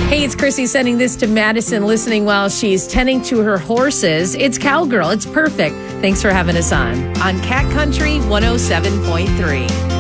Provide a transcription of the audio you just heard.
Hey, it's Chrissy sending this to Madison, listening while she's tending to her horses. It's Cowgirl. It's perfect. Thanks for having us on Cat Country 107.3.